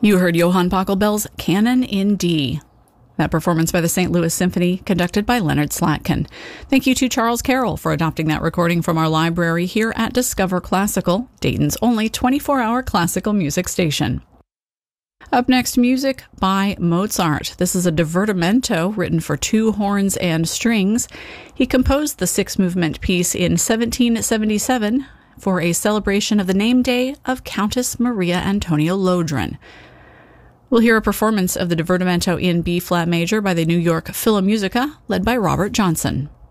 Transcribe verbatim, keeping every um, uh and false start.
You heard Johann Pachelbel's Canon in D. That performance by the Saint Louis Symphony, conducted by Leonard Slatkin. Thank you to Charles Carroll for adopting that recording from our library here at Discover Classical, Dayton's only twenty-four hour classical music station. Up next, music by Mozart. This is a divertimento written for two horns and strings. He composed the six-movement piece in seventeen seventy-seven for a celebration of the name day of Countess Maria Antonia Lodron. We'll hear a performance of the divertimento in B-flat major by the New York Philharmonica, led by Robert Johnson.